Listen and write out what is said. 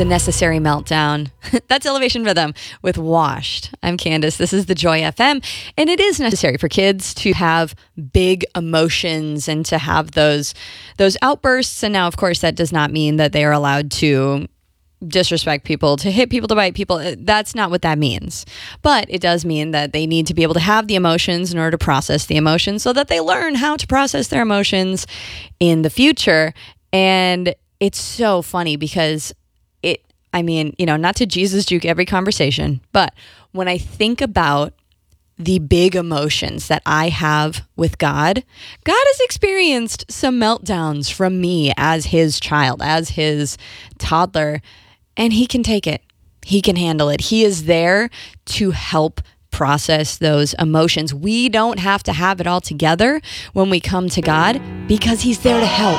The Necessary Meltdown. That's Elevation Rhythm with Washed. I'm Candace. This is the Joy FM. And it is necessary for kids to have big emotions and to have those outbursts. And now, of course, that does not mean that they are allowed to disrespect people, to hit people, to bite people. That's not what that means. But it does mean that they need to be able to have the emotions in order to process the emotions so that they learn how to process their emotions in the future. And it's so funny because not to Jesus juke every conversation, but when I think about the big emotions that I have with God, God has experienced some meltdowns from me as his child, as his toddler, and he can take it. He can handle it. He is there to help process those emotions. We don't have to have it all together when we come to God because he's there to help.